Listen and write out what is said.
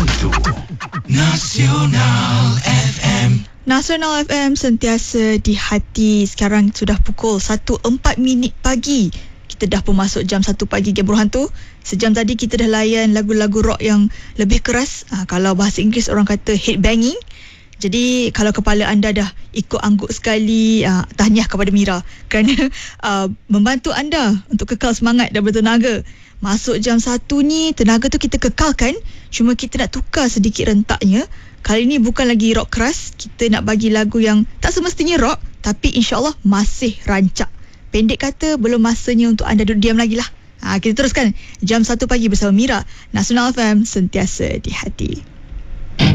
Hantu Nasional FM. Nasional FM sentiasa di hati. Sekarang sudah pukul 1.04 pagi. Kita dah pun masuk jam 1 pagi Game Burung Hantu. Sejam tadi kita dah layan lagu-lagu rock yang lebih keras. Kalau bahasa Inggeris orang kata headbanging. Jadi kalau kepala anda dah ikut angguk sekali, tahniah kepada Mira kerana membantu anda untuk kekal semangat dan bertenaga. Masuk jam 1 ni, tenaga tu kita kekalkan, cuma kita nak tukar sedikit rentaknya. Kali ni bukan lagi rock keras, kita nak bagi lagu yang tak semestinya rock, tapi insyaAllah masih rancak. Pendek kata, belum masanya untuk anda duduk diam lagi lah. Kita teruskan jam 1 pagi bersama Mira. Nasional FM sentiasa di hati.